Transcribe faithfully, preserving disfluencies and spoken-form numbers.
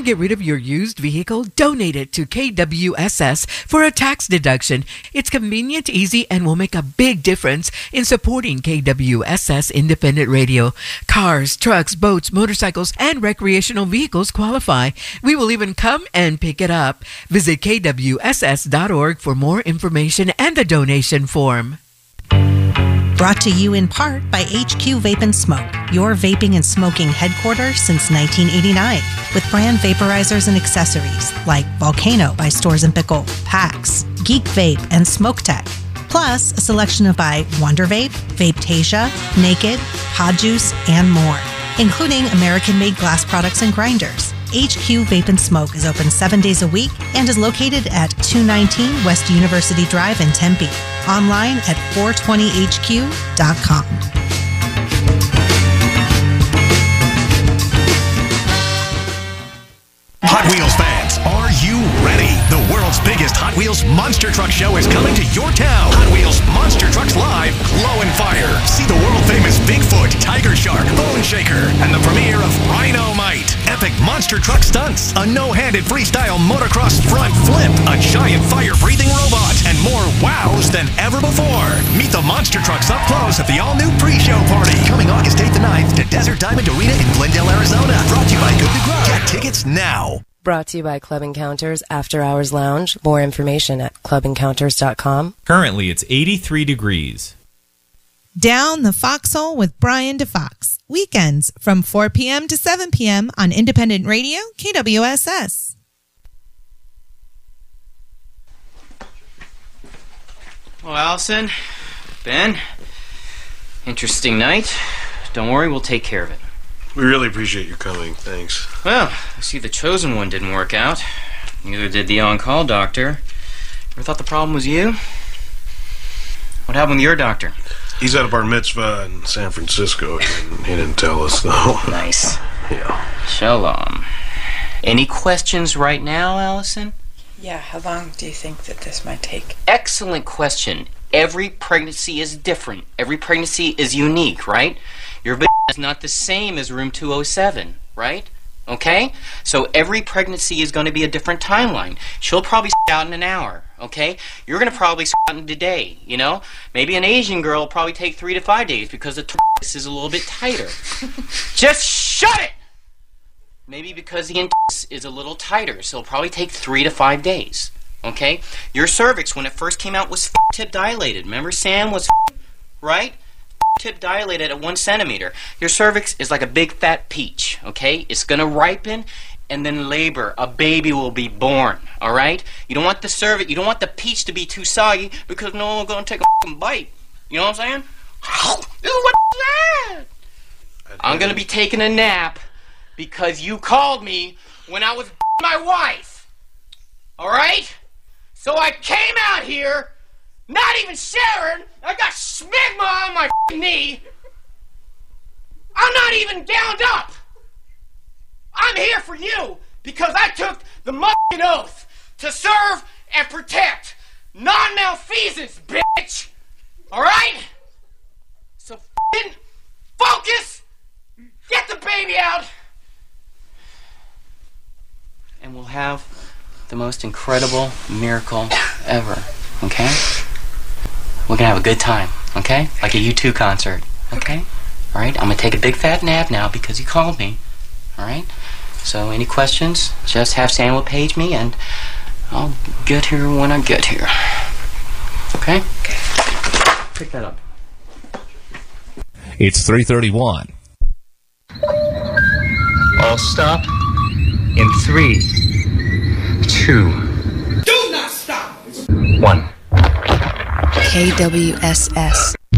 get rid of your used vehicle? Donate it to K W S S for a tax deduction. It's convenient, easy, and will make a big difference in supporting K W S S Independent Radio. Cars, trucks, boats, motorcycles, and recreational vehicles qualify. We will even come and pick it up. Visit K W S S dot org for more information and the donation form. Brought to you in part by H Q Vape and Smoke, your vaping and smoking headquarters since nineteen eighty-nine, with brand vaporizers and accessories like Volcano by Stores and Pickle, Pax, Geek Vape, and Smoke Tech. Plus, a selection of by Wonder Vape, Vapetasia, Naked, Pod Juice, and more, including American-made glass products and grinders. H Q Vape and Smoke is open seven days a week and is located at two nineteen West University Drive in Tempe. Online at four twenty H Q dot com. Hot Wheels fans, are you ready? The world's biggest Hot Wheels Monster Truck Show is coming to your town. Hot Wheels Monster Trucks Live, Glow and Fire. See the world-famous Bigfoot, Tiger Shark, Bone Shaker, and the premiere of Rhino-Mite. Epic monster truck stunts, a no-handed freestyle motocross front flip, a giant fire-breathing robot, and more wows than ever before. Meet the monster trucks up close at the all-new pre-show party. Coming August eighth and ninth to Desert Diamond Arena in Glendale, Arizona. Brought to you by Good to Grow. Get tickets now. Brought to you by Club Encounters After Hours Lounge. More information at club encounters dot com. Currently, it's eighty-three degrees. Down the Foxhole with Brian DeFox. Weekends from four p.m. to seven p.m. on Independent Radio, K W S S. Well, Allison, Ben, interesting night. Don't worry, we'll take care of it. We really appreciate your coming. Thanks. Well, I see the chosen one didn't work out. Neither did the on-call doctor. Ever thought the problem was you? What happened with your doctor? He's at a bar mitzvah in San Francisco. He didn't, he didn't tell us, though. Nice. Yeah. Shalom. Any questions right now, Allison? Yeah, how long do you think that this might take? Excellent question. Every pregnancy is different. Every pregnancy is unique, right? Your v- is not the same as room two oh seven, right? Okay? So every pregnancy is going to be a different timeline. She'll probably s*** out in an hour, okay? You're going to probably s*** out in a day, you know? Maybe an Asian girl will probably take three to five days because the t- is a little bit tighter. Just shut it! Maybe because the int- is a little tighter, so it'll probably take three to five days, okay? Your cervix, when it first came out, was f***tip dilated. Remember Sam was f***, right? Tip dilated at one centimeter. Your cervix is like a big fat peach, okay? It's gonna ripen, and then labor. A baby will be born, all right? You don't want the cervix, you don't want the peach to be too soggy because no one's gonna take a fucking bite. You know what I'm saying? What's that? I'm gonna be taking a nap because you called me when I was my wife, all right? So I came out here. Not even Sharon! I got smegma on my knee! I'm not even gowned up! I'm here for you because I took the motherfucking oath to serve and protect non-malfeasance, bitch! Alright? So f***ing focus! Get the baby out! And we'll have the most incredible miracle ever, okay? We're gonna have a good time, okay? Like a U two concert, okay? Alright, I'm gonna take a big fat nap now because you called me, alright? So, any questions? Just have Samuel page me and I'll get here when I get here. Okay? Pick that up. It's three thirty-one. All stop in three, two, do not stop! one. K W S S.